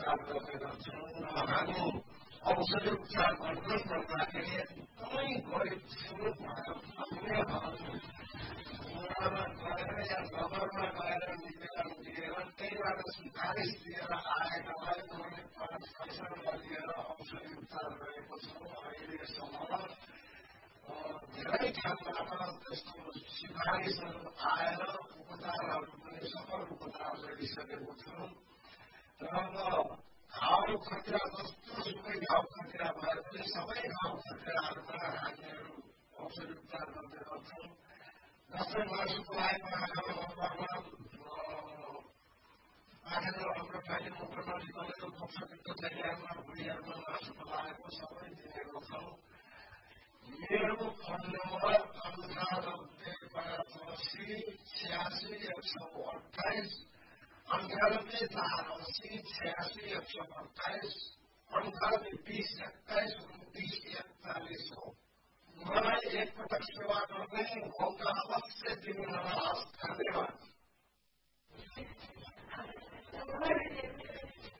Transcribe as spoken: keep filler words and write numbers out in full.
उपचार गर्ने गर्छौँ। हामी औषधि उपचार गर्दै गर्दाखेरि एकदमै गरिब श्रीमन्त भएर गएर या नगरमा गएर निवेदन दिएर त्यहीबाट सिफारिस दिएर आएकालाई उनीहरूले पैसा नदिएर औषधि उपचार गरेको छौँ। अहिलेसम्म धेरै ठाउँबाट त्यस्तो सिफारिसहरू आएर उपचारहरू पनि सफल उपचार गरिसकेको छौँ। र अब घाउ खटिरा जस्तो सुकै घाउ खटिरा भए पनि सबै घाउ खटिराहरूमा हामीहरू औषधि उपचार गर्ने गर्छौँ। जस्तै मासुलाई पाखेर हाम्रो पानीको प्रणालीबाट पक्षपित्त तयारमा भुँडीहरूमा मासुको लागेको सबै दिने गर्छौँ। मेरो फोन नम्बर अन्ठानब्बे पचासी छ्यासी एक सौ अठाइस अन्ठानब्बे चार अस्सी छ्यासी एक सौ अठाइस अन्ठानब्बे बिस एक्काइस उन्तिस एकचालिस हो। मलाई एकपटक सेवा गर्ने मौका अवश्य दिनुहोस्। धन्यवाद।